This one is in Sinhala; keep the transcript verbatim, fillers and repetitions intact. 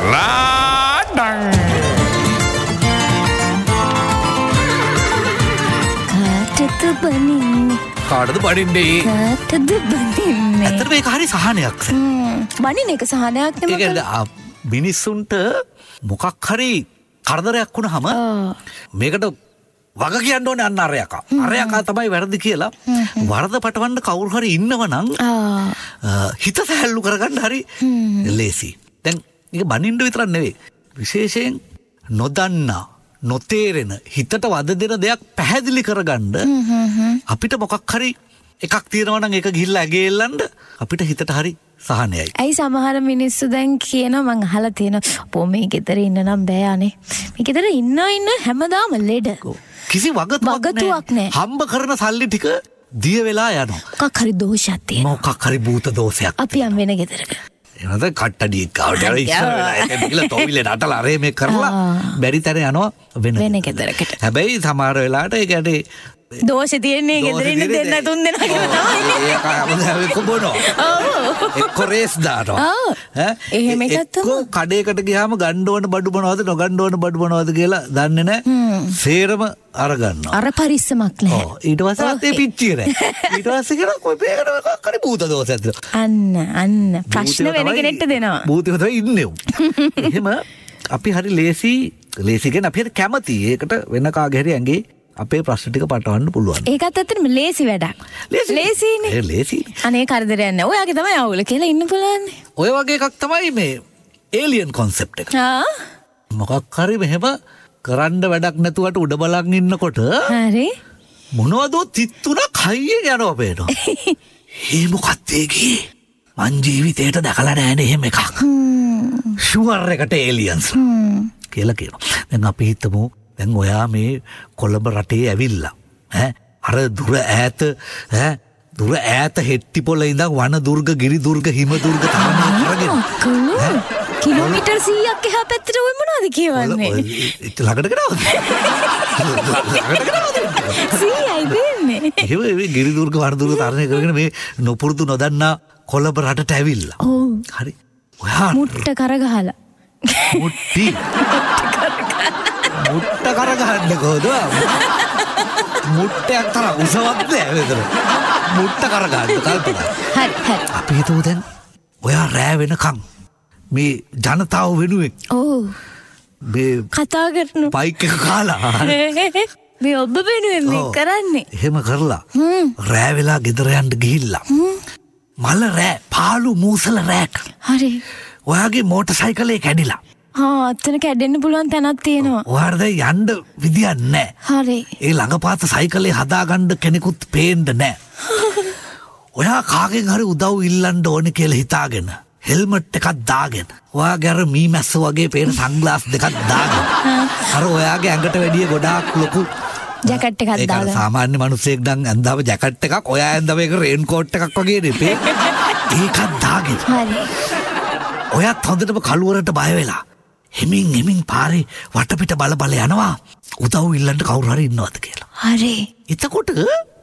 රාඩන් කාටද බනින්නේ? කාටද බනින්නේ? කාටද බනින්නේ? ඇත්තට මේක හරි සහනයක්. බනින එක සහනයක් නෙමෙයි. ඒ කියන්නේ මිනිස්සුන්ට මොකක් හරි කරදරයක් වුණාම මේකට වග කියන්න ඕනේ අන්න අරයකා. අරයකා තමයි වැරදි කියලා වරද පටවන්න කවුරු හරි ඉන්නවනම් හිත සැහැල්ලු කරගන්න හරි ලේසි. දැන් මේක බනින්න විතරක් නෙවෙයි. විශේෂයෙන් නොදන්නා නොතේරෙන හිතට වද දෙන දෙයක් පැහැදිලි කරගන්න අපිට මොකක් හරි එකක් තියෙනවා නම් ඒක ගිහිල්ලා ඇගේල්ලන්න අපිට හිතට හරි සහනයයි. ඇයි සමහර මිනිස්සු දැන් කියනවා මං අහලා තියෙනවා පො මේ ගෙදර ඉන්න නම් බෑ අනේ. මේ ගෙදර ඉන්න ඉන්න හැමදාම ලෙඩ. කිසි වගතුවක් නැහැ. හම්බ කරන සල්ලි ටික දිය වෙලා යනවා. මොකක් හරි දෝෂයක් තියෙනවා. මොකක් හරි භූත දෝෂයක්. අපි යම් වෙන ගෙදරක. එනද කට්ටඩියක් ගාවට යලා ඉස්සර වෙලා ඒක ගිහලා තොවිලේ නටලා අරේ මේ කරලා බැරි තැන යනවා වෙන වෙන ගෙදරකට. හැබැයි සමහර වෙලාවට ඒ කියන්නේ දෝෂ තියෙන්නේ ගෙදර ඉන්න දෙන්න තුන් දෙනාම තමයි. ඒක අපේ කොබනෝ. ඔව්. එක්ක රේස් දානවා. ඈ එහෙම එකක් තමයි. එක්ක කඩේකට ගියාම ගන්න ඕන බඩු මොනවද නොගන්න ඕන බඩු මොනවද කියලා දන්නේ නැහැ. සේරම අරගන්නවා. අර පරිස්සමක් නැහැ. ඔව් ඊට පස්සේ අතේ පිච්චිය නැහැ. ඊට පස්සේ කියන කොයි පේකට මොකක් හරි භූත දෝෂයක්. අන්න අන්න ප්‍රශ්න වෙන කෙනෙක්ට දෙනවා. භූතය තමයි ඉන්නේ. එහෙම අපි හරි ලේසි ලේසි කියන අපි හරි කැමති. ඒකට වෙන කාගේ හරි ඇඟේ අපේ ප්‍රශ්න ටික පටවන්න පුළුවන්. ඒකත් ඇත්තටම ලේසි වැඩක්. ලේසිනේ. ඒ ලේසි. අනේ කරදරයක් නැහැ. ඔයාගේ තමයි අවුල කියලා ඉන්න පුළුවන්. ඔය වගේ එකක් තමයි මේ ඒලියන් concept එක. ආ මොකක් හරි මෙහෙම කරන්න වැඩක් නැතුවට උඩ බලන් ඉන්නකොට හරි මොනවද තිත්තුණක් හයියෙන් යනවා පේනවා. ඒ මොකක්ද ඒකේ? මං ජීවිතේට දැකලා නැහැ නේ එහෙම එකක්. ෂුවර් එකට ඒලියන්ස් කියලා කියනවා. දැන් අපි හිතමු දැන් ඔයා මේ කොළඹ රටේ ඇවිල්ලා ඈ අර දුර ඈත ඈ දුර ඈත හෙට්ටිපොළ ඉඳන් වන දුර්ග ගිරි දුර්ග හිම දුර්ග තරණය කරගෙන කිලෝමීටර් සීයක් එහා පැත්තට ඔය මොනවද කියවන්නේ? ඒක ළඟට ගෙනවද? ළඟට ගෙනවද? සීයයි දෙන්නේ. එහෙම මේ ගිරි දුර්ග වන දුර්ග තරණය කරගෙන මේ නොපුරුදු නොදන්නා කොළඹ රටට ඇවිල්ලා. ඔව්. හරි. ඔයා මුට්ට කරගහලා. මුට්ටි. මුට්ට කරගහන්න කොහොද? මුට්ටයක් තරම් උසවත් නෑ මෙතන. මුට්ට කරගන්න කල්පනා. හරි හරි. අපි හිතුව දැන් ඔයා රෑ වෙනකන් මේ ජනතාව වෙනුවෙන් ඔව් මේ කතා කරනවා. බයික් එක කාලා මේ ඔබ වෙනුවෙන් මේ කරන්නේ. එහෙම කරලා රෑ වෙලා ගෙදර යන්න ගිහිල්ලා මල රෑ පාළු මූසල රෑක. හරි. ඔයාගේ මෝටර් සයිකලේ කැඩිලා. ආ අතන කැඩෙන්න පුළුවන් තැනක් තියෙනවා. ඔයාට දැන් යන්න විදියක් නැහැ. හරි. ඒ ළඟපාත සයිකලේ හදාගන්න කෙනෙකුත් පේන්න නැහැ. ඔයා කාගෙන් හරි උදව් ඉල්ලන්න ඕනේ කියලා හිතාගෙන හෙල්මට් එකක් දාගෙන ඔයාගේ අර මීමැස්ස වගේ පේන සන්ග්ලාස් දෙකක් දාගෙන අර ඔයාගේ ඇඟට වැඩිය ගොඩාක් ලොකු ජැකට් එකක් දාලා. ඒක සාමාන්‍ය මිනිස්සෙක් නම් ඇඳාම ජැකට් එකක් ඔයා ඇඳාම ඒක රේන් කෝට් එකක් වගේ නෙපේ. ඒකක් දාගෙන. හරි. ඔයාත් හොඳටම කළුවරට බය වෙලා හෙමින් හෙමින් පාරේ වටපිට බල බල යනවා උදව් ඉල්ලන්න කවුරු හරි ඉන්නවද කියලා. හරි. එතකොට